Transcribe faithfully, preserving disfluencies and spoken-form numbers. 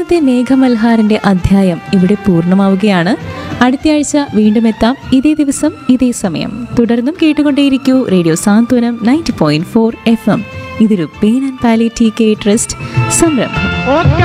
ഇന്നത്തെ മേഘമൽഹാറിന്റെ അധ്യായം ഇവിടെ പൂർണ്ണമാവുകയാണ്. അടുത്തയാഴ്ച വീണ്ടും എത്താം, ഇതേ ദിവസം ഇതേ സമയം. തുടർന്നും കേട്ടുകൊണ്ടേയിരിക്കൂ റേഡിയോ സാന്ത്വനം ninety point four F M. ഇതൊരു pain and palliative care trust സംരംഭം.